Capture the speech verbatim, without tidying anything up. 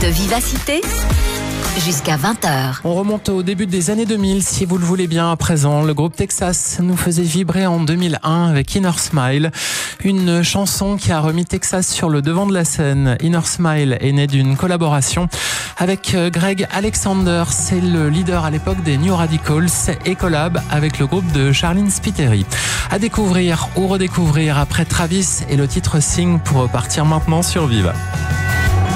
de vivacité jusqu'à vingt heures. On remonte au début des années deux mille, si vous le voulez bien à présent. Le groupe Texas nous faisait vibrer en deux mille un avec Inner Smile, une chanson qui a remis Texas sur le devant de la scène. Inner Smile est né d'une collaboration avec Greg Alexander, c'est le leader à l'époque des New Radicals, et collab avec le groupe de Charlene Spiteri. À découvrir ou redécouvrir après Travis et le titre Sing pour repartir maintenant sur Viva.